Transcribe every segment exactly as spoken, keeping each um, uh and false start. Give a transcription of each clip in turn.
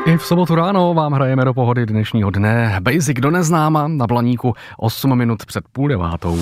I v sobotu ráno vám hrajeme do pohody dnešního dne Basic do neznáma na Blaníku osm minut před půl devátou.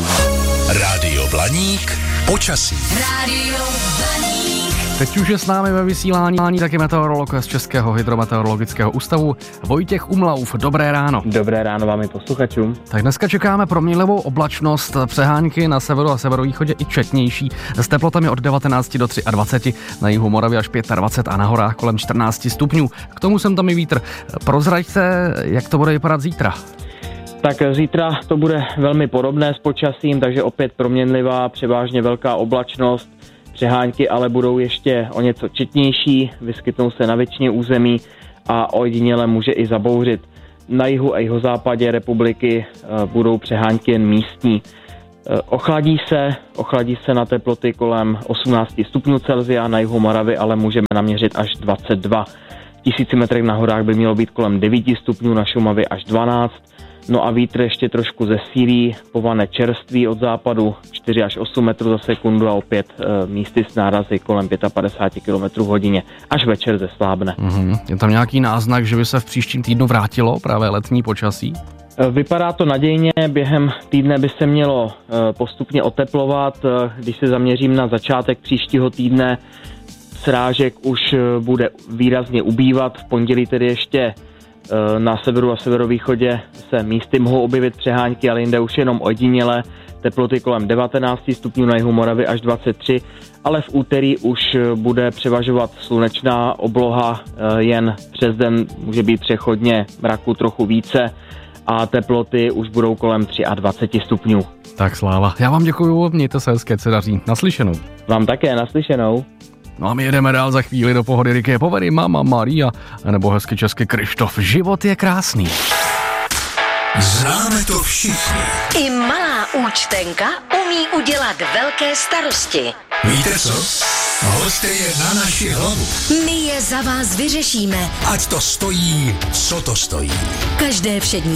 Rádio Blaník, počasí. Rádio Blaník. Teď už je s námi ve vysílání taky meteorolog z Českého hydrometeorologického ústavu Vojtěch Umlauf. Dobré ráno. Dobré ráno vám i posluchačům. Tak dneska čekáme proměnlivou oblačnost, přehánky na severu a severovýchodě i četnější, s teplotami od devatenáct do dvaceti tři, na jihu Moravy až dvacet pět a na horách kolem čtrnáct stupňů. K tomu sem tam i vítr. Prozraďte, jak to bude vypadat zítra. Tak zítra to bude velmi podobné s počasím, takže opět proměnlivá, převážně velká oblačnost. Přehánky ale budou ještě o něco četnější, vyskytnou se na většině území a ojediněle může i zabouřit. Na jihu a jihozápadě republiky budou přehánky jen místní. Ochladí se, ochladí se na teploty kolem osmnáct stupňů Celsia, na jihu Moravy ale můžeme naměřit až dvacet dva. V tisíci metrech na horách by mělo být kolem devět stupňů, na Šumavě až dvanáct. No a vítr ještě trošku zesílí, povane čerství od západu čtyři až osm metrů za sekundu a opět e, místy s nárazy kolem padesát pět kilometrů v hodině. Až večer zeslábne. Mm-hmm. Je tam nějaký náznak, že by se v příštím týdnu vrátilo právě letní počasí? E, vypadá to nadějně, během týdne by se mělo e, postupně oteplovat. E, když se zaměřím na začátek příštího týdne, srážek už e, bude výrazně ubývat. V pondělí tedy ještě na severu a severovýchodě se místy mohou objevit přehánky, ale jinde už jenom ojediněle, teploty kolem devatenáct stupňů, na jihu Moravy až dvacet tři, ale v úterý už bude převažovat slunečná obloha, jen přes den může být přechodně mraku trochu více a teploty už budou kolem dvacet tři stupňů. Tak sláva. Já vám děkuju, mějte se hezké, se daří. Naslyšenou. Vám také, naslyšenou. No a my jedeme dál za chvíli do pohody Riky Povedy, Mama Maria, nebo hezky česky Krištof. Život je krásný. Známe to všichni. I malá účtenka umí udělat velké starosti. Víte co? Hoďte je na naši hlavu. My je za vás vyřešíme. Ať to stojí, co to stojí. Každé všední